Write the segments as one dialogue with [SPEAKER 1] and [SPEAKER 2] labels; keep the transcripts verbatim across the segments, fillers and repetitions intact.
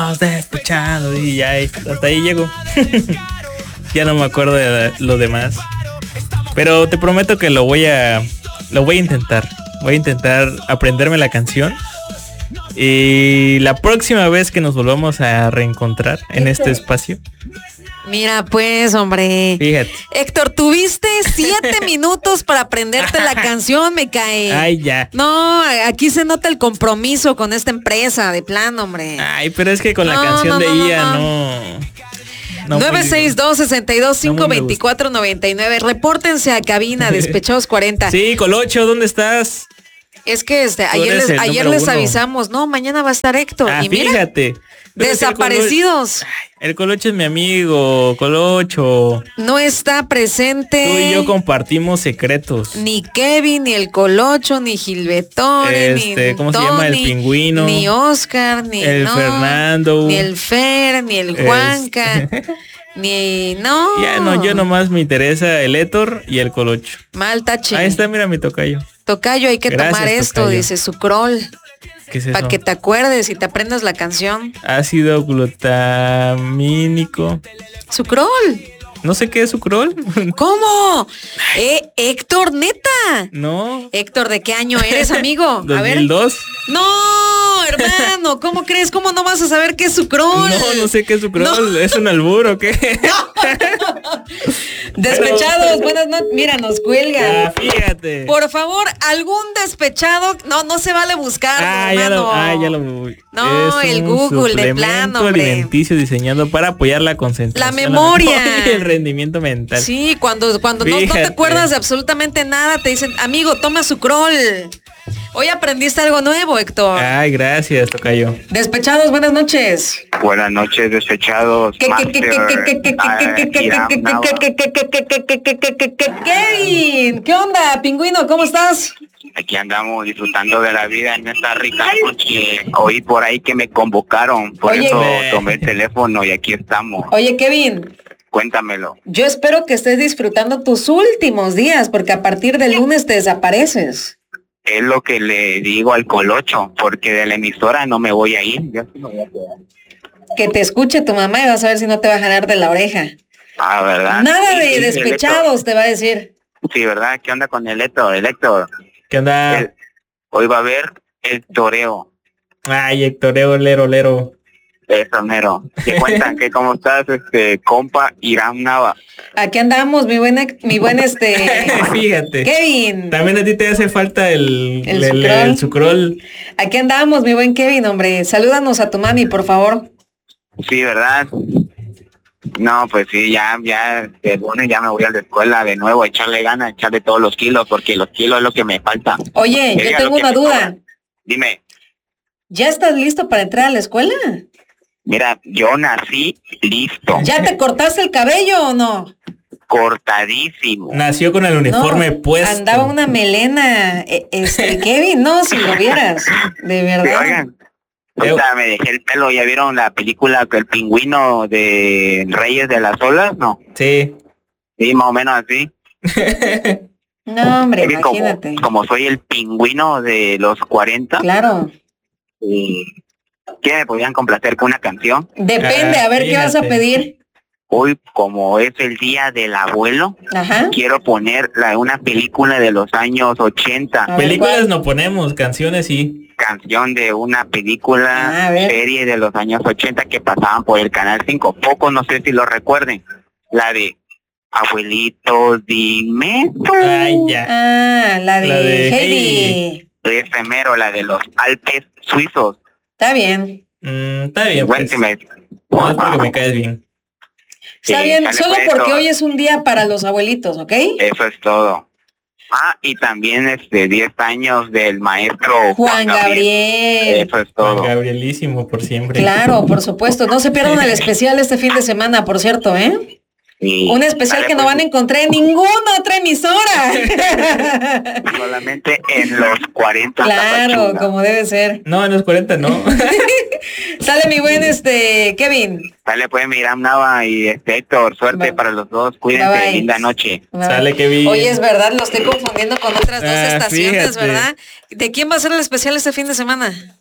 [SPEAKER 1] despechado y ya hasta ahí llego. Ya no me acuerdo de lo demás. Pero te prometo que lo voy a lo voy a intentar. Voy a intentar aprenderme la canción. Y la próxima vez que nos volvamos a reencontrar en este espacio.
[SPEAKER 2] Mira, pues, hombre.
[SPEAKER 1] Fíjate.
[SPEAKER 2] Héctor, tuviste siete minutos para aprenderte la canción, me cae.
[SPEAKER 1] Ay, ya.
[SPEAKER 2] No, aquí se nota el compromiso con esta empresa, de plano, hombre.
[SPEAKER 1] Ay, pero es que con la
[SPEAKER 2] no,
[SPEAKER 1] canción
[SPEAKER 2] no,
[SPEAKER 1] de
[SPEAKER 2] no,
[SPEAKER 1] I A
[SPEAKER 2] no.
[SPEAKER 1] no. no
[SPEAKER 2] nueve seis dos, seis dos, cinco dos cuatro, nueve nueve. Repórtense a cabina, Despechados cuarenta.
[SPEAKER 1] Sí, Colocho, ¿dónde estás?
[SPEAKER 2] Es que este, ayer les, ayer les avisamos, no, mañana va a estar Héctor.
[SPEAKER 1] Ah,
[SPEAKER 2] y mira,
[SPEAKER 1] fíjate.
[SPEAKER 2] Desaparecidos.
[SPEAKER 1] El Colocho, el Colocho es mi amigo, Colocho.
[SPEAKER 2] No está presente.
[SPEAKER 1] Tú y yo compartimos secretos.
[SPEAKER 2] Ni Kevin, ni el Colocho, ni Gilbetone,
[SPEAKER 1] este,
[SPEAKER 2] ni
[SPEAKER 1] ¿cómo
[SPEAKER 2] Tony,
[SPEAKER 1] se llama? El Pingüino.
[SPEAKER 2] Ni Oscar, ni
[SPEAKER 1] el
[SPEAKER 2] no,
[SPEAKER 1] Fernando.
[SPEAKER 2] Ni el Fer, ni el Juanca. Es... Ni, no.
[SPEAKER 1] Ya no, yo nomás me interesa el Héctor y el Colocho.
[SPEAKER 2] Mal tache.
[SPEAKER 1] Ahí está, mira mi tocayo.
[SPEAKER 2] Tocayo, hay que
[SPEAKER 1] Gracias,
[SPEAKER 2] tomar esto,
[SPEAKER 1] tocayo.
[SPEAKER 2] dice Sucrol.
[SPEAKER 1] ¿Qué es eso?
[SPEAKER 2] Para que te acuerdes y te aprendas la canción.
[SPEAKER 1] Ácido glutamínico.
[SPEAKER 2] Sucrol.
[SPEAKER 1] No sé qué es Sucrol.
[SPEAKER 2] ¿Cómo? Eh, Héctor, neta.
[SPEAKER 1] No.
[SPEAKER 2] Héctor, ¿de qué año eres, amigo?
[SPEAKER 1] dos mil dos.
[SPEAKER 2] A ver. No, hermano, ¿cómo crees? ¿Cómo no vas a saber qué es Sucrol?
[SPEAKER 1] No, no sé qué es Sucrol. No. ¿Es un albur o qué?
[SPEAKER 2] Despechados, buenas noches. Mira, nos cuelgan.
[SPEAKER 1] Ah, fíjate.
[SPEAKER 2] Por favor, algún despechado. No, no se vale buscar,
[SPEAKER 1] ah,
[SPEAKER 2] hermano.
[SPEAKER 1] Ya lo, ah, ya lo.
[SPEAKER 2] No,
[SPEAKER 1] es
[SPEAKER 2] el Google de plano, hombre.
[SPEAKER 1] Alimenticio diseñado para apoyar la concentración.
[SPEAKER 2] La memoria.
[SPEAKER 1] Y el rendimiento mental.
[SPEAKER 2] Sí, cuando, cuando no, no te acuerdas de absolutamente nada, te dicen, amigo, toma Sucrol. Hoy aprendiste algo nuevo, Héctor.
[SPEAKER 1] Ay, gracias, tocayo.
[SPEAKER 2] Despechados, buenas noches.
[SPEAKER 3] Buenas noches, despechados.
[SPEAKER 2] Kevin, ¿qué onda, pingüino? ¿Cómo estás?
[SPEAKER 3] Aquí andamos disfrutando de la vida en esta rica noche. Oí por ahí que me convocaron, por
[SPEAKER 2] Oye,
[SPEAKER 3] eso
[SPEAKER 1] me...
[SPEAKER 3] tomé el teléfono y aquí estamos.
[SPEAKER 2] Oye, Kevin.
[SPEAKER 3] Cuéntamelo.
[SPEAKER 2] Yo espero que estés disfrutando tus últimos días, porque a partir del lunes te desapareces.
[SPEAKER 3] Es lo que le digo al Colocho, porque de la emisora no me voy a ir. Yo sí me voy a quedar.
[SPEAKER 2] Que te escuche tu mamá y vas a ver si no te va a jalar de la oreja.
[SPEAKER 3] Ah, ¿verdad?
[SPEAKER 2] Nada
[SPEAKER 3] sí,
[SPEAKER 2] de
[SPEAKER 3] sí,
[SPEAKER 2] despechados, te va a decir.
[SPEAKER 3] Sí, ¿verdad? ¿Qué onda con el Héctor? El Héctor.
[SPEAKER 1] ¿Qué onda?
[SPEAKER 3] El, hoy va a haber el toreo.
[SPEAKER 1] Ay, Héctoreo, lero, lero.
[SPEAKER 3] Eso, mero. ¿Qué cuentan? ¿Qué cómo estás, este, compa Irán Nava?
[SPEAKER 2] Aquí andamos, mi buen, mi buen este...
[SPEAKER 1] Fíjate.
[SPEAKER 2] Kevin.
[SPEAKER 1] También a ti te hace falta el...
[SPEAKER 2] El,
[SPEAKER 1] el,
[SPEAKER 2] sucrol.
[SPEAKER 1] el sucrol.
[SPEAKER 2] Aquí andamos, mi buen Kevin, hombre. Salúdanos a tu mami, por favor.
[SPEAKER 3] Sí, ¿verdad? No, pues sí, ya, ya, el lunes ya me voy a la escuela de nuevo, a echarle ganas, a echarle todos los kilos, porque los kilos es lo que me falta.
[SPEAKER 2] Oye, yo tengo una duda.
[SPEAKER 3] Dime.
[SPEAKER 2] ¿Ya estás listo para entrar a la escuela?
[SPEAKER 3] Mira, yo nací listo.
[SPEAKER 2] ¿Ya te cortaste el cabello o no?
[SPEAKER 3] Cortadísimo.
[SPEAKER 1] Nació con el uniforme
[SPEAKER 2] no,
[SPEAKER 1] puesto.
[SPEAKER 2] Andaba una melena, este, Kevin, no, si lo vieras, de verdad.
[SPEAKER 3] Oigan, ahorita me dejé el pelo, ¿ya vieron la película El Pingüino de Reyes de las Olas? No.
[SPEAKER 1] Sí.
[SPEAKER 3] Sí, más o menos así.
[SPEAKER 2] No, hombre,
[SPEAKER 3] es
[SPEAKER 2] imagínate.
[SPEAKER 3] Como, como soy el pingüino de los cuarenta.
[SPEAKER 2] Claro.
[SPEAKER 3] Y ¿qué me podían complacer con una canción?
[SPEAKER 2] Depende,
[SPEAKER 1] Ah,
[SPEAKER 2] a ver
[SPEAKER 1] fíjate.
[SPEAKER 2] qué vas a pedir.
[SPEAKER 3] Hoy, como es el día del abuelo,
[SPEAKER 2] Ajá.
[SPEAKER 3] quiero poner la, una película de los años ochenta.
[SPEAKER 2] A ver,
[SPEAKER 1] Películas
[SPEAKER 2] ¿cuál?
[SPEAKER 1] no ponemos, canciones sí.
[SPEAKER 3] Canción de una película,
[SPEAKER 2] Ah, a ver.
[SPEAKER 3] serie de los años ochenta que pasaban por el Canal cinco. Pocos no sé si lo recuerden. La de Abuelito, dime tú.
[SPEAKER 1] Ay, ya.
[SPEAKER 2] Ah, la de,
[SPEAKER 1] La de
[SPEAKER 2] Heidi.
[SPEAKER 3] Ese mero, la de los Alpes suizos.
[SPEAKER 2] Está bien.
[SPEAKER 1] Mm, está bien,
[SPEAKER 3] Bueno,
[SPEAKER 1] pues.
[SPEAKER 3] si me-
[SPEAKER 1] No, es porque me caes bien.
[SPEAKER 2] Está
[SPEAKER 3] Sí,
[SPEAKER 2] bien,
[SPEAKER 3] dale,
[SPEAKER 2] solo
[SPEAKER 3] pues,
[SPEAKER 2] porque
[SPEAKER 3] eso.
[SPEAKER 2] hoy es un día para los abuelitos, ¿ok?
[SPEAKER 3] Eso es todo. Ah, y también este diez años del maestro
[SPEAKER 2] Juan Gabriel.
[SPEAKER 3] Eso es todo.
[SPEAKER 1] Juan Gabrielísimo por siempre.
[SPEAKER 2] Claro, por supuesto. No se pierdan el especial este fin de semana, por cierto, ¿eh?
[SPEAKER 3] Y
[SPEAKER 2] Un especial
[SPEAKER 3] dale,
[SPEAKER 2] que no
[SPEAKER 3] pues,
[SPEAKER 2] van a encontrar en ninguna otra emisora.
[SPEAKER 3] solamente en los cuarenta.
[SPEAKER 2] Claro,
[SPEAKER 3] Tapachula.
[SPEAKER 2] como debe ser.
[SPEAKER 1] No, en los cuarenta no.
[SPEAKER 2] Sale mi buen este Kevin.
[SPEAKER 3] Dale pues, Miram Nava y este Héctor, suerte
[SPEAKER 2] Bye.
[SPEAKER 3] para los dos. Cuídense,
[SPEAKER 2] Bye, bye.
[SPEAKER 3] linda noche.
[SPEAKER 1] Sale, Kevin.
[SPEAKER 2] Oye, es verdad, lo estoy confundiendo con otras dos
[SPEAKER 1] Ah,
[SPEAKER 2] estaciones,
[SPEAKER 1] fíjate.
[SPEAKER 2] ¿verdad? ¿De quién va a ser el especial este fin de semana?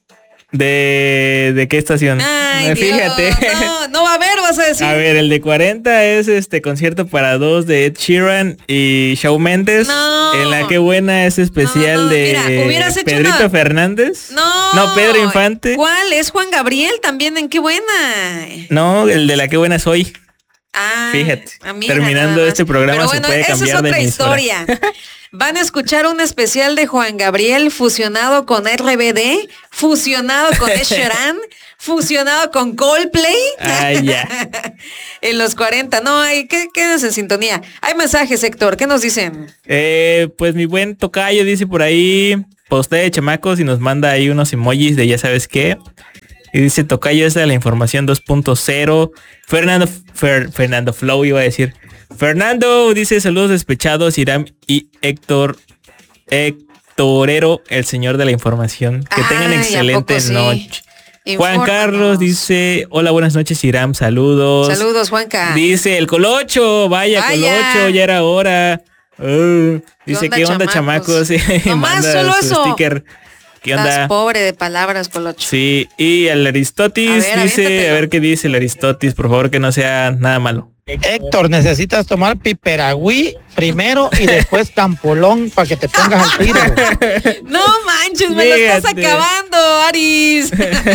[SPEAKER 1] ¿De, de qué estación?
[SPEAKER 2] Ay,
[SPEAKER 1] Fíjate.
[SPEAKER 2] Dios, no, no va a haber, vas a decir.
[SPEAKER 1] A ver, el de cuarenta es este concierto para dos de Ed Sheeran y Shawn Mendes.
[SPEAKER 2] No.
[SPEAKER 1] En la que buena es especial
[SPEAKER 2] no, no,
[SPEAKER 1] de
[SPEAKER 2] mira, hubieras hecho
[SPEAKER 1] Pedrito
[SPEAKER 2] una...
[SPEAKER 1] Fernández.
[SPEAKER 2] No.
[SPEAKER 1] No, Pedro Infante.
[SPEAKER 2] ¿Cuál? Es Juan Gabriel también, en qué buena.
[SPEAKER 1] No, el de la que buena soy.
[SPEAKER 2] Ah,
[SPEAKER 1] Fíjate,
[SPEAKER 2] amiga,
[SPEAKER 1] terminando este programa
[SPEAKER 2] pero bueno,
[SPEAKER 1] se puede
[SPEAKER 2] esa
[SPEAKER 1] cambiar
[SPEAKER 2] es otra
[SPEAKER 1] de emisora.
[SPEAKER 2] historia. Van a escuchar un especial de Juan Gabriel fusionado con R B D, fusionado con Ed Sheeran, fusionado con Coldplay.
[SPEAKER 1] Ay, ya.
[SPEAKER 2] En los cuarenta. No, hay que quédense en sintonía. Hay mensajes, Héctor. ¿Qué nos dicen?
[SPEAKER 1] Eh, pues mi buen tocayo dice por ahí, postea de chamacos y nos manda ahí unos emojis de ya sabes qué. Y dice tocayo esa de la información dos punto cero. Fernando Fer, Fernando Flow iba a decir. Fernando dice saludos despechados, Iram y Héctor Héctorero, el señor de la información. Que
[SPEAKER 2] Ay,
[SPEAKER 1] tengan excelente
[SPEAKER 2] sí?
[SPEAKER 1] noche.
[SPEAKER 2] Infórmanos.
[SPEAKER 1] Juan Carlos dice, hola, buenas noches, Iram, saludos.
[SPEAKER 2] Saludos, Juanca.
[SPEAKER 1] Dice, el Colocho, vaya,
[SPEAKER 2] Vaya.
[SPEAKER 1] Colocho, ya era hora. Uh, dice,
[SPEAKER 2] onda,
[SPEAKER 1] ¿qué onda,
[SPEAKER 2] chamacos?
[SPEAKER 1] chamacos?
[SPEAKER 2] Nomás
[SPEAKER 1] Manda
[SPEAKER 2] solo
[SPEAKER 1] su
[SPEAKER 2] eso.
[SPEAKER 1] sticker. ¿Qué
[SPEAKER 2] Estás
[SPEAKER 1] onda?
[SPEAKER 2] pobre de palabras, Colocho.
[SPEAKER 1] Sí, y el Aristóteles
[SPEAKER 2] A ver,
[SPEAKER 1] dice,
[SPEAKER 2] aviéntatelo.
[SPEAKER 1] a ver qué dice el Aristóteles, por favor, que no sea nada malo.
[SPEAKER 4] Héctor, necesitas tomar piperagüí primero y después campolón para que te pongas al tiro.
[SPEAKER 2] No manches, me lo estás
[SPEAKER 1] Fíjate.
[SPEAKER 2] acabando, Aris.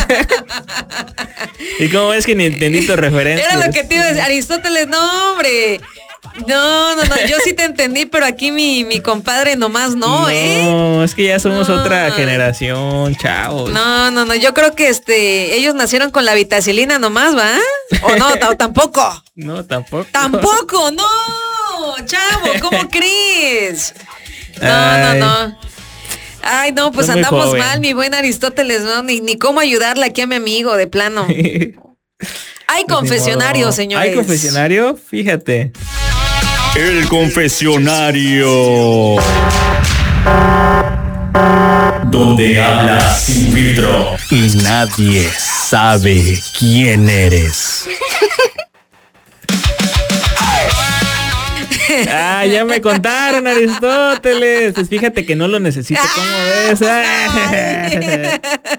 [SPEAKER 1] ¿Y cómo es que ni entendí tu referencia?
[SPEAKER 2] Era lo que te iba a decir. Aristóteles, no, hombre. No, no, no, yo sí te entendí, pero aquí mi, mi compadre nomás no, ¿eh?
[SPEAKER 1] No, es que ya somos
[SPEAKER 2] No.
[SPEAKER 1] otra generación, chavos.
[SPEAKER 2] No, no, no, yo creo que este, ellos nacieron con la vitacilina nomás, ¿va? O no, t- tampoco.
[SPEAKER 1] No, tampoco.
[SPEAKER 2] Tampoco, no, chavo, ¿cómo crees? No,
[SPEAKER 1] Ay.
[SPEAKER 2] no, no. Ay, no, pues
[SPEAKER 1] Estás muy
[SPEAKER 2] andamos
[SPEAKER 1] joven.
[SPEAKER 2] mal, mi buen Aristóteles, ¿no? Ni, ni cómo ayudarle aquí a mi amigo, de plano. Hay
[SPEAKER 1] Pues ni
[SPEAKER 2] confesionario,
[SPEAKER 1] modo.
[SPEAKER 2] señores.
[SPEAKER 1] ¿Hay confesionario? Fíjate.
[SPEAKER 5] El confesionario. Donde hablas sin filtro y nadie sabe quién eres.
[SPEAKER 1] Ah, ya me contaron, Aristóteles. Pues fíjate que no lo necesito. ¿Cómo ves?
[SPEAKER 2] Ay.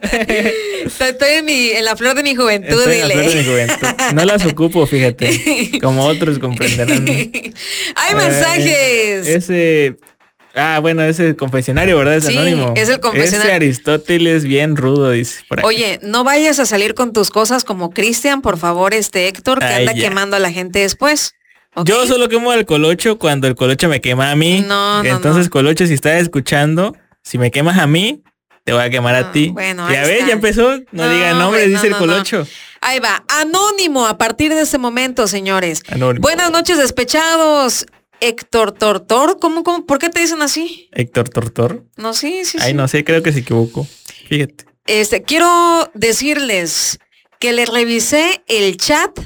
[SPEAKER 2] Estoy en, mi, en la flor de mi juventud,
[SPEAKER 1] Estoy en la
[SPEAKER 2] dile.
[SPEAKER 1] flor de mi juventud. No las ocupo, fíjate. Como otros comprenderán.
[SPEAKER 2] Hay
[SPEAKER 1] Eh,
[SPEAKER 2] mensajes.
[SPEAKER 1] ese. Ah, bueno, ese confesionario, ¿verdad? Es
[SPEAKER 2] Sí,
[SPEAKER 1] anónimo.
[SPEAKER 2] es el confesionario.
[SPEAKER 1] Ese Aristóteles bien rudo, dice por aquí.
[SPEAKER 2] Oye, no vayas a salir con tus cosas como Cristian, por favor, este Héctor, que
[SPEAKER 1] Ay,
[SPEAKER 2] anda
[SPEAKER 1] ya.
[SPEAKER 2] quemando a la gente después. ¿ok?
[SPEAKER 1] Yo solo quemo al Colocho cuando el Colocho me quema a mí.
[SPEAKER 2] No, no,
[SPEAKER 1] Entonces,
[SPEAKER 2] no.
[SPEAKER 1] Colocho, si estás escuchando, si me quemas a mí, te voy a quemar
[SPEAKER 2] Ah,
[SPEAKER 1] a ti.
[SPEAKER 2] bueno,
[SPEAKER 1] ya
[SPEAKER 2] ahí
[SPEAKER 1] ves,
[SPEAKER 2] está.
[SPEAKER 1] ya empezó. No,
[SPEAKER 2] No,
[SPEAKER 1] diga nombre,
[SPEAKER 2] güey, no,
[SPEAKER 1] dice el
[SPEAKER 2] no, no.
[SPEAKER 1] Colocho.
[SPEAKER 2] Ahí va, anónimo a partir de este momento, señores.
[SPEAKER 1] Anónimo.
[SPEAKER 2] Buenas noches, despechados. Héctor Tortor, ¿cómo, cómo, por qué te dicen así?
[SPEAKER 1] Héctor Tortor.
[SPEAKER 2] No, sí, sí,
[SPEAKER 1] Ay,
[SPEAKER 2] sí.
[SPEAKER 1] no sé, creo que se equivocó. Fíjate.
[SPEAKER 2] Este, quiero decirles que le revisé el chat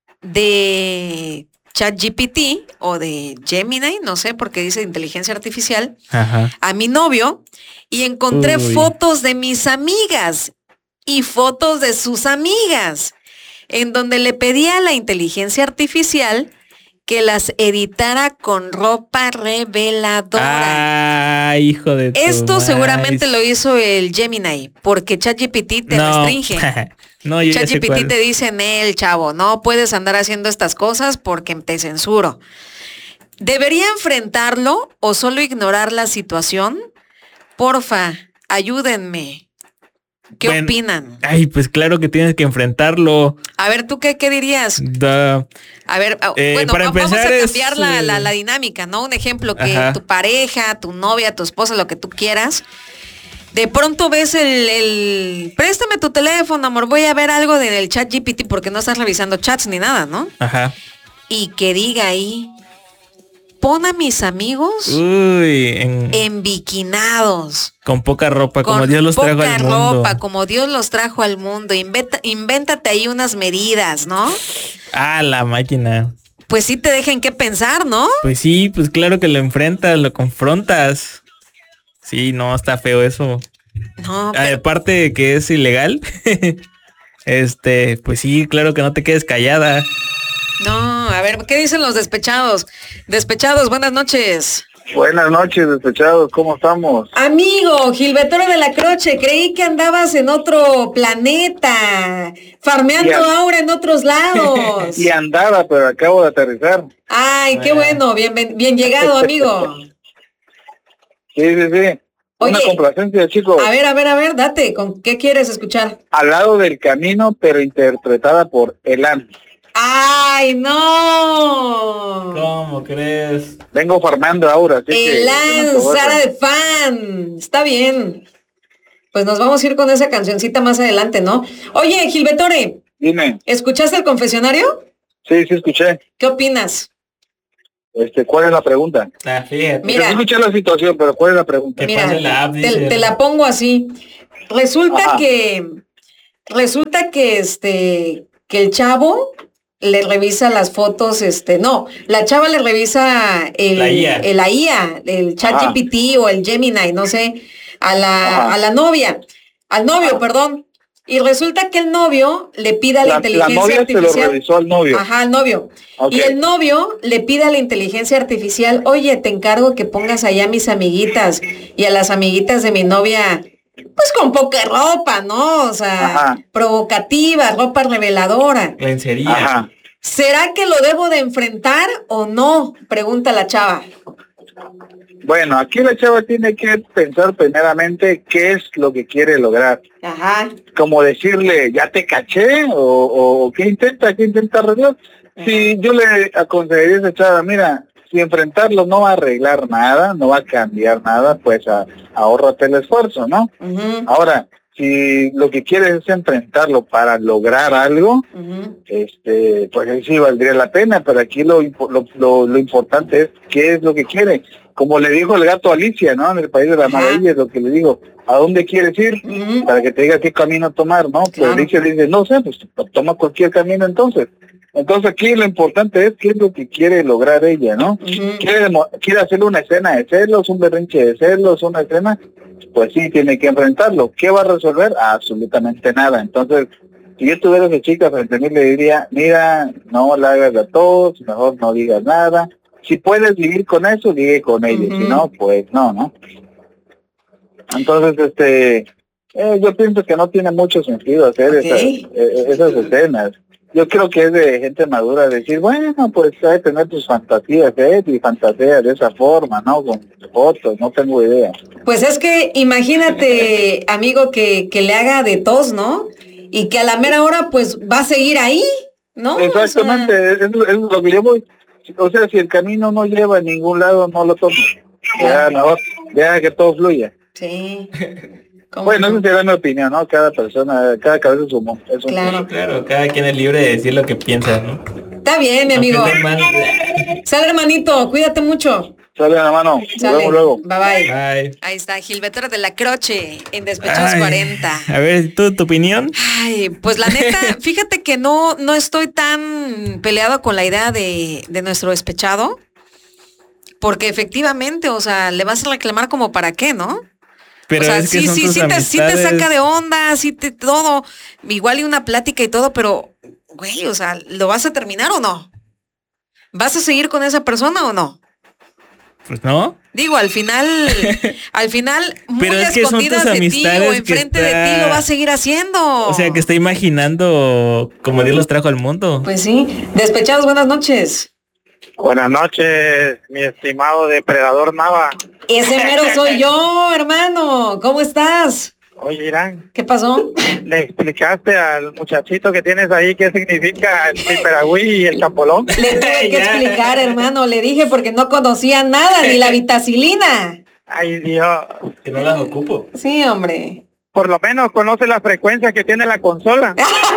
[SPEAKER 2] de ChatGPT o de Gemini, no sé, porque dice inteligencia artificial,
[SPEAKER 1] Ajá.
[SPEAKER 2] a mi novio y encontré
[SPEAKER 1] Uy.
[SPEAKER 2] fotos de mis amigas y fotos de sus amigas, en donde le pedía a la inteligencia artificial que las editara con ropa reveladora.
[SPEAKER 1] Ah, hijo de tu
[SPEAKER 2] Esto
[SPEAKER 1] maíz.
[SPEAKER 2] seguramente lo hizo el Gemini, porque ChatGPT te
[SPEAKER 1] No.
[SPEAKER 2] restringe.
[SPEAKER 1] No, yo ya sé
[SPEAKER 2] ChatGPT
[SPEAKER 1] cuál.
[SPEAKER 2] te dice en él, chavo, no puedes andar haciendo estas cosas porque te censuro. ¿Debería enfrentarlo o solo ignorar la situación? Porfa, ayúdenme. ¿Qué
[SPEAKER 1] Bueno,
[SPEAKER 2] opinan?
[SPEAKER 1] Ay, pues claro que tienes que enfrentarlo.
[SPEAKER 2] A ver, ¿tú qué, qué dirías?
[SPEAKER 1] Da-
[SPEAKER 2] A ver, ah,
[SPEAKER 1] Eh,
[SPEAKER 2] bueno,
[SPEAKER 1] para
[SPEAKER 2] va- vamos
[SPEAKER 1] empezar
[SPEAKER 2] a
[SPEAKER 1] es,
[SPEAKER 2] cambiar la, la-
[SPEAKER 1] eh,
[SPEAKER 2] la dinámica, ¿no? Un ejemplo, que
[SPEAKER 1] Ajá.
[SPEAKER 2] tu pareja, tu novia, tu esposa, lo que tú quieras, de pronto ves el, el- préstame tu teléfono, amor, voy a ver algo del chat G P T porque no estás revisando chats ni nada, ¿no?
[SPEAKER 1] Ajá.
[SPEAKER 2] Y que diga ahí, pon a mis amigos
[SPEAKER 1] Uy, en-
[SPEAKER 2] enviquinados.
[SPEAKER 1] con poca ropa, como
[SPEAKER 2] Con
[SPEAKER 1] Dios los trajo
[SPEAKER 2] poca
[SPEAKER 1] al mundo.
[SPEAKER 2] ropa, como Dios los trajo al mundo. Inventa, invéntate ahí unas medidas, ¿no?
[SPEAKER 1] Ah, la máquina.
[SPEAKER 2] Pues sí te dejen qué pensar, ¿no?
[SPEAKER 1] Pues sí, pues claro que lo enfrentas, lo confrontas. Sí, no, está feo eso.
[SPEAKER 2] No, pero-
[SPEAKER 1] Aparte de que es ilegal, este, pues sí, claro que no te quedes callada.
[SPEAKER 2] no, a ver, ¿qué dicen los despechados? Despechados, buenas noches.
[SPEAKER 6] Buenas noches, despechados, ¿cómo estamos?
[SPEAKER 2] Amigo, Gilberto de la Croce, creí que andabas en otro planeta, farmeando
[SPEAKER 6] Y an-
[SPEAKER 2] ahora en otros lados.
[SPEAKER 6] Y andaba, pero acabo de aterrizar.
[SPEAKER 2] Ay, qué bueno, bien, bien, bien llegado, amigo.
[SPEAKER 6] Sí, sí, sí. Una
[SPEAKER 2] Oye,
[SPEAKER 6] complacencia, chicos.
[SPEAKER 2] A ver, a ver, a ver, date, ¿con qué quieres escuchar?
[SPEAKER 6] Al lado del camino, pero interpretada por Elan.
[SPEAKER 2] ¡Ay, no!
[SPEAKER 1] ¿Cómo crees?
[SPEAKER 6] Vengo farmando ahora, así que...
[SPEAKER 2] Elan,
[SPEAKER 6] que no te
[SPEAKER 2] Sara
[SPEAKER 6] borren.
[SPEAKER 2] de fan. Está bien. Pues nos vamos a ir con esa cancioncita más adelante, ¿no? Oye, Gilbertore,
[SPEAKER 6] Dime,
[SPEAKER 2] ¿escuchaste el confesionario?
[SPEAKER 6] sí, sí escuché.
[SPEAKER 2] ¿Qué opinas?
[SPEAKER 6] Este, ¿cuál es la pregunta?
[SPEAKER 1] Ah, fíjate.
[SPEAKER 2] Mira.
[SPEAKER 6] Sí escuché la situación, pero ¿cuál es la pregunta?
[SPEAKER 1] Que
[SPEAKER 2] Mira,
[SPEAKER 1] pase la app,
[SPEAKER 2] te,
[SPEAKER 1] dice.
[SPEAKER 2] te la pongo así. Resulta
[SPEAKER 6] Ajá.
[SPEAKER 2] que, resulta que este, que el chavo le revisa las fotos, este, no, la chava le revisa el,
[SPEAKER 1] La I A.
[SPEAKER 2] el la I A, el ChatGPT o el Gemini, no sé, a la,
[SPEAKER 6] Ajá.
[SPEAKER 2] a la novia, al novio, perdón. Y resulta que el novio le pide a la,
[SPEAKER 6] La, la
[SPEAKER 2] inteligencia
[SPEAKER 6] novia se lo
[SPEAKER 2] artificial.
[SPEAKER 6] revisó al novio.
[SPEAKER 2] Ajá, al novio.
[SPEAKER 6] Ok.
[SPEAKER 2] Y el novio le pide a la inteligencia artificial, oye, te encargo que pongas allá a mis amiguitas y a las amiguitas de mi novia, pues con poca ropa, ¿no? O sea,
[SPEAKER 6] Ajá.
[SPEAKER 2] provocativa, ropa reveladora.
[SPEAKER 1] Lencería.
[SPEAKER 6] Ajá.
[SPEAKER 2] ¿Será que lo debo de enfrentar o no? Pregunta la chava.
[SPEAKER 6] Bueno, aquí la chava tiene que pensar primeramente qué es lo que quiere lograr.
[SPEAKER 2] Ajá.
[SPEAKER 6] Como decirle, ya te caché, o, o qué intenta, qué intenta arreglar. Si yo le aconsejaría a esa chava, mira, si enfrentarlo no va a arreglar nada, no va a cambiar nada, pues a, ahórrate el esfuerzo, ¿no?
[SPEAKER 2] Ujú,
[SPEAKER 6] Ahora, si lo que quieres es enfrentarlo para lograr algo,
[SPEAKER 2] ujú.
[SPEAKER 6] este, pues ahí sí valdría la pena, pero aquí lo, impo- lo, lo, lo importante es qué es lo que quiere. Como le dijo el gato a Alicia, ¿no? En el País de las
[SPEAKER 2] Ajá.
[SPEAKER 6] Maravillas, lo que le digo, ¿a dónde quieres ir?
[SPEAKER 2] Ujú.
[SPEAKER 6] Para que te diga qué camino tomar, ¿no? Pues
[SPEAKER 2] Claro.
[SPEAKER 6] Alicia dice, no sé, pues toma cualquier camino entonces. Entonces aquí lo importante es qué es lo que quiere lograr ella, ¿no?
[SPEAKER 2] Ujú.
[SPEAKER 6] ¿Quiere, demo- quiere hacer una escena de celos, un berrinche de celos, una escena? Pues sí, tiene que enfrentarlo. ¿Qué va a resolver? Absolutamente nada. Entonces, si yo tuviera a esa chica frente a mí, le diría, mira, no la hagas a todos, mejor no digas nada. Si puedes vivir con eso, vive con ellos.
[SPEAKER 2] Ujú.
[SPEAKER 6] Si no, pues no, ¿no? Entonces, este, eh, yo pienso que no tiene mucho sentido hacer
[SPEAKER 2] Ok.
[SPEAKER 6] esas, eh, esas escenas. Yo creo que es de gente madura decir, bueno, pues hay que tener tus fantasías, ¿eh? Y fantasías de esa forma, ¿no? Con fotos, no tengo idea.
[SPEAKER 2] Pues es que imagínate, amigo, que, que le haga de tos, ¿no? Y que a la mera hora, pues, va a seguir ahí, ¿no?
[SPEAKER 6] Exactamente,
[SPEAKER 2] O sea,
[SPEAKER 6] es, es lo que yo voy. O sea, si el camino no lleva a ningún lado, no lo tomes. Ya, mejor, deja que todo fluya.
[SPEAKER 2] sí. ¿Cómo
[SPEAKER 6] Bueno,
[SPEAKER 2] no?
[SPEAKER 6] esa será mi opinión, ¿no? Cada persona, cada cabeza es un, es un
[SPEAKER 2] Claro.
[SPEAKER 1] Claro, cada quien es libre de decir lo que piensa, ¿no?
[SPEAKER 2] Está bien, mi amigo.
[SPEAKER 1] Aunque esté mal.
[SPEAKER 2] Sale, hermanito, cuídate mucho.
[SPEAKER 6] Sale la mano, nos
[SPEAKER 2] Sale.
[SPEAKER 6] vemos luego.
[SPEAKER 2] Bye bye.
[SPEAKER 1] Bye.
[SPEAKER 2] Ahí está, Gilberto de la Croce, en Despechados
[SPEAKER 1] Ay,
[SPEAKER 2] cuarenta.
[SPEAKER 1] A ver, ¿tú, tu opinión?
[SPEAKER 2] Ay, pues la neta, fíjate que no, no estoy tan peleado con la idea de, de nuestro despechado, porque efectivamente, o sea, le vas a reclamar como para qué, ¿no?
[SPEAKER 1] Pero
[SPEAKER 2] o sea,
[SPEAKER 1] es que
[SPEAKER 2] sí,
[SPEAKER 1] son
[SPEAKER 2] sí,
[SPEAKER 1] tus
[SPEAKER 2] sí te, sí te
[SPEAKER 1] amistades.
[SPEAKER 2] saca de onda, sí te todo, igual y una plática y todo, pero, güey, o sea, ¿lo vas a terminar o no? ¿Vas a seguir con esa persona o no?
[SPEAKER 1] Pues no.
[SPEAKER 2] Digo, al final, al final, muy
[SPEAKER 1] Pero es que son
[SPEAKER 2] escondidas
[SPEAKER 1] tus
[SPEAKER 2] de ti
[SPEAKER 1] amistades
[SPEAKER 2] o
[SPEAKER 1] que
[SPEAKER 2] enfrente de
[SPEAKER 1] está-
[SPEAKER 2] ti lo va a seguir haciendo.
[SPEAKER 1] O sea, que está imaginando como Dios los trajo al mundo.
[SPEAKER 2] Pues sí. Despechados, buenas noches.
[SPEAKER 6] Buenas noches, mi estimado depredador Nava.
[SPEAKER 2] Ese mero soy yo, hermano. ¿Cómo estás?
[SPEAKER 6] Oye, Irán,
[SPEAKER 2] ¿Qué pasó?
[SPEAKER 6] ¿le explicaste al muchachito que tienes ahí qué significa el piperagüí y el campolón?
[SPEAKER 2] Le tuve que
[SPEAKER 1] Ya.
[SPEAKER 2] explicar, hermano. Le dije porque no conocía nada, ni la vitacilina.
[SPEAKER 6] Ay, Dios.
[SPEAKER 1] Que no las ocupo.
[SPEAKER 2] Sí, hombre.
[SPEAKER 6] Por lo menos conoce la frecuencia que tiene la consola.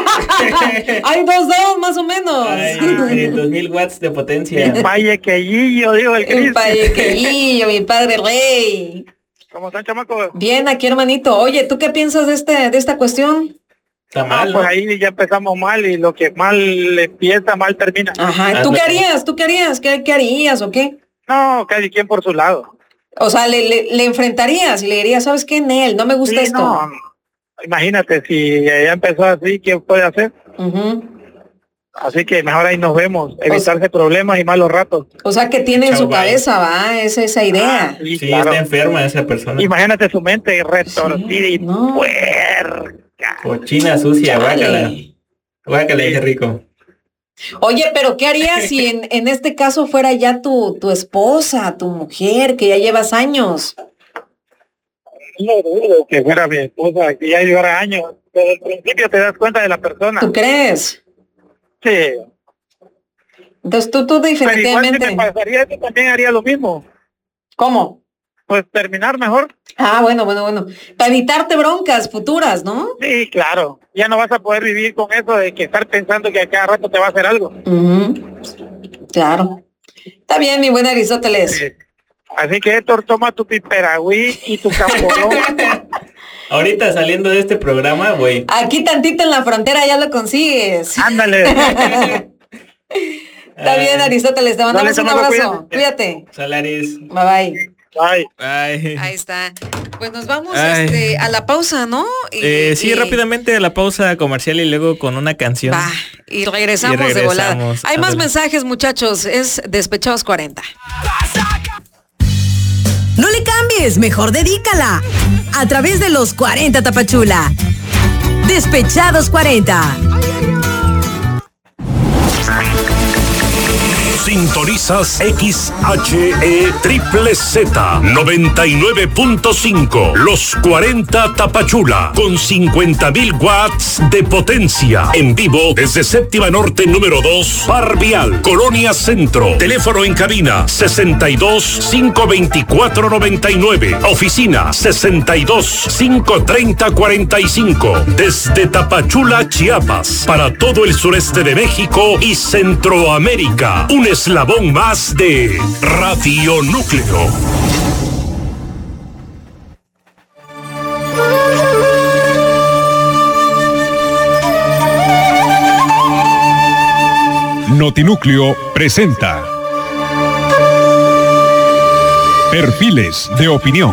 [SPEAKER 2] Hay dos dos, más o menos.
[SPEAKER 1] Ay, dos mil watts de potencia.
[SPEAKER 6] Valle queillo, digo el
[SPEAKER 2] El
[SPEAKER 6] Cristo.
[SPEAKER 2] payequeillo, mi padre rey.
[SPEAKER 6] ¿Cómo están, chamacos?
[SPEAKER 2] Bien, aquí, hermanito. Oye, ¿tú qué piensas de este, de esta cuestión?
[SPEAKER 1] Está
[SPEAKER 6] Ah,
[SPEAKER 1] mal,
[SPEAKER 6] pues
[SPEAKER 1] ¿no?
[SPEAKER 6] ahí ya empezamos mal y lo que mal empieza, mal termina.
[SPEAKER 2] Ajá. ¿Tú
[SPEAKER 1] Ándale.
[SPEAKER 2] qué harías? ¿Tú qué harías? ¿Qué, qué harías o qué?
[SPEAKER 6] No, cada quien por su lado.
[SPEAKER 2] O sea, le, le, le enfrentarías y le dirías, ¿sabes qué, Nel? No me gusta
[SPEAKER 6] Sí,
[SPEAKER 2] esto.
[SPEAKER 6] no. Imagínate, si ella empezó así, ¿qué puede hacer?
[SPEAKER 2] Ujú.
[SPEAKER 4] Así que mejor ahí nos vemos, evitarse problemas y malos ratos.
[SPEAKER 2] O sea que tiene en
[SPEAKER 1] Chao,
[SPEAKER 2] su
[SPEAKER 1] bye.
[SPEAKER 2] cabeza, va, es esa idea.
[SPEAKER 4] Ah, sí,
[SPEAKER 1] Sí,
[SPEAKER 4] claro.
[SPEAKER 1] está enferma esa persona.
[SPEAKER 4] Imagínate su mente retorcida y
[SPEAKER 2] no.
[SPEAKER 4] puerca.
[SPEAKER 1] Cochina sucia,
[SPEAKER 2] Chale.
[SPEAKER 1] guácala. Guácala, qué rico.
[SPEAKER 2] Oye, pero ¿qué harías si en, en este caso fuera ya tu, tu esposa, tu mujer, que ya llevas años?
[SPEAKER 4] No dudo que fuera mi esposa, que ya llevara años. Desde el principio te das cuenta de la persona.
[SPEAKER 2] ¿Tú crees?
[SPEAKER 4] Sí.
[SPEAKER 2] Entonces tú, tú
[SPEAKER 4] Pero igual si
[SPEAKER 2] definitivamente...
[SPEAKER 4] me pasaría eso, también haría lo mismo.
[SPEAKER 2] ¿Cómo?
[SPEAKER 4] Pues terminar mejor.
[SPEAKER 2] Ah, bueno, bueno, bueno. Para evitarte broncas futuras, ¿no?
[SPEAKER 4] Sí, claro. Ya no vas a poder vivir con eso de que estar pensando que a cada rato te va a hacer algo.
[SPEAKER 2] Ujú. Claro. Está bien, mi buen Aristóteles.
[SPEAKER 4] Sí. Así que Héctor, toma tu piperagüí y tu campolón.
[SPEAKER 1] Ahorita saliendo de este programa, güey.
[SPEAKER 2] Aquí tantito en la frontera ya lo consigues.
[SPEAKER 4] Ándale.
[SPEAKER 2] Está bien, Aristóteles, te mandamos
[SPEAKER 4] Dale,
[SPEAKER 2] un
[SPEAKER 4] chamaco,
[SPEAKER 2] abrazo.
[SPEAKER 4] cuídate.
[SPEAKER 2] Cuídate.
[SPEAKER 1] Salaris.
[SPEAKER 2] Bye bye.
[SPEAKER 4] Ay.
[SPEAKER 1] Ay.
[SPEAKER 2] Ahí está. Pues nos vamos
[SPEAKER 1] Ay.
[SPEAKER 2] este, a la pausa, ¿no? Y-
[SPEAKER 1] Eh, sí,
[SPEAKER 2] y-
[SPEAKER 1] rápidamente a la pausa comercial y luego con una canción.
[SPEAKER 2] Va, y regresamos,
[SPEAKER 1] Y
[SPEAKER 2] de volada.
[SPEAKER 1] regresamos.
[SPEAKER 2] Hay más
[SPEAKER 1] Ándale.
[SPEAKER 2] mensajes, muchachos. Es Despechados cuarenta.
[SPEAKER 7] No le cambies, mejor dedícala. A través de los cuarenta Tapachula. Despechados cuarenta.
[SPEAKER 5] Sintonizas X H E Triple Z noventa y nueve punto cinco. Los cuarenta Tapachula con cincuenta mil watts de potencia. En vivo desde Séptima Norte número dos, Par Vial, Colonia Centro. Teléfono en cabina sesenta y dos, cinco veinticuatro, noventa y nueve. Oficina sesenta y dos, cinco treinta, cuarenta y cinco. Desde Tapachula, Chiapas, para todo el sureste de México y Centroamérica. Un eslabón más de Radio Núcleo.
[SPEAKER 8] Notinúcleo presenta Perfiles de Opinión.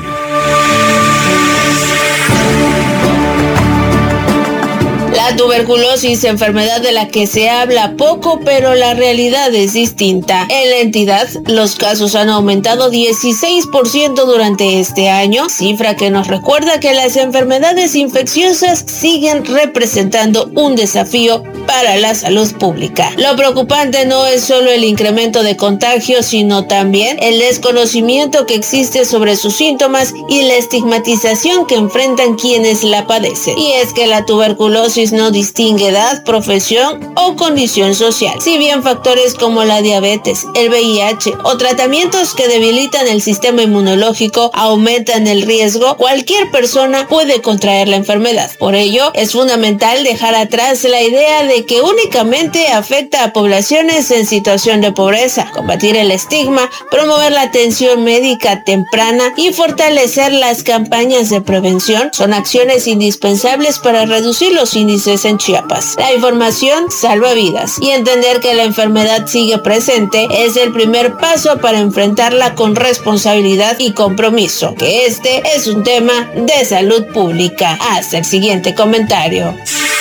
[SPEAKER 9] La tuberculosis, enfermedad de la que se habla poco, pero la realidad es distinta. En la entidad, los casos han aumentado dieciséis por ciento durante este año, cifra que nos recuerda que las enfermedades infecciosas siguen representando un desafío para la salud pública. Lo preocupante no es solo el incremento de contagios, sino también el desconocimiento que existe sobre sus síntomas y la estigmatización que enfrentan quienes la padecen. Y es que la tuberculosis no distingue edad, profesión o condición social. Si bien factores como la diabetes, el V I H o tratamientos que debilitan el sistema inmunológico aumentan el riesgo, cualquier persona puede contraer la enfermedad. Por ello, es fundamental dejar atrás la idea de que únicamente afecta a poblaciones en situación de pobreza, combatir el estigma, promover la atención médica temprana y fortalecer las campañas de prevención son acciones indispensables para reducir los índices en Chiapas. La información salva vidas y entender que la enfermedad sigue presente es el primer paso para enfrentarla con responsabilidad y compromiso, que este es un tema de salud pública. Hasta el siguiente comentario.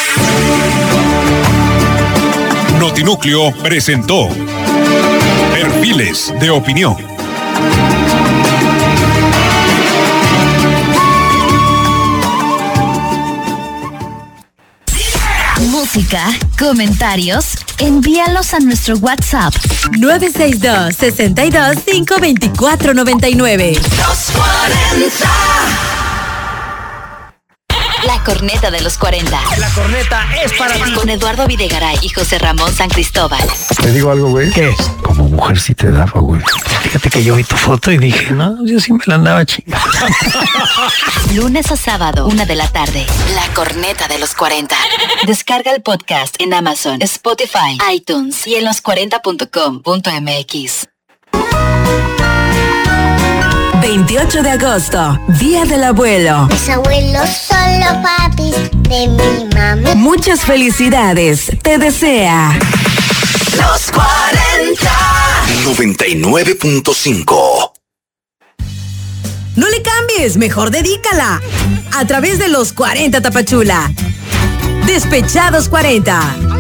[SPEAKER 8] Notinúcleo presentó Perfiles de Opinión.
[SPEAKER 10] Música, comentarios, envíalos a nuestro WhatsApp
[SPEAKER 7] nueve seis dos, seis dos, cinco dos cuatro, nueve nueve.
[SPEAKER 10] Los cuarenta. La corneta de los cuarenta.
[SPEAKER 4] La corneta es para ti.
[SPEAKER 10] Con Eduardo Videgaray y José Ramón San Cristóbal.
[SPEAKER 11] Te digo algo, güey.
[SPEAKER 4] ¿Qué?
[SPEAKER 11] Como mujer sí te daba, güey. Fíjate que yo vi tu foto y dije, no, yo sí me la andaba chingando.
[SPEAKER 10] Lunes a sábado, una de la tarde. La corneta de los cuarenta. Descarga el podcast en Amazon, Spotify, iTunes y en los cuarenta punto com punto m x.
[SPEAKER 7] veintiocho de agosto, Día del Abuelo.
[SPEAKER 12] Mis abuelos son los papis de mi mami.
[SPEAKER 7] Muchas felicidades, te desea
[SPEAKER 10] Los cuarenta.
[SPEAKER 5] noventa y nueve punto cinco.
[SPEAKER 7] No le cambies, mejor dedícala. A través de los cuarenta Tapachula. Despechados cuarenta.